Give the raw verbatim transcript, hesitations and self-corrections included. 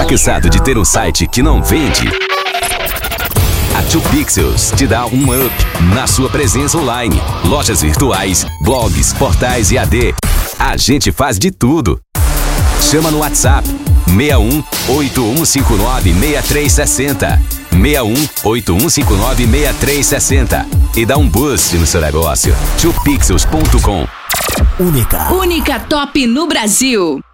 Tá cansado de ter um site que não vende? A dois Pixels te dá um up na sua presença online. Lojas virtuais, blogs, portais e A D. A gente faz de tudo. Chama no WhatsApp seis um oito um cinco nove seis três seis zero. seis um oito um cinco nove seis três seis zero e dá um boost no seu negócio. dois pixels ponto com. Única. Única top no Brasil.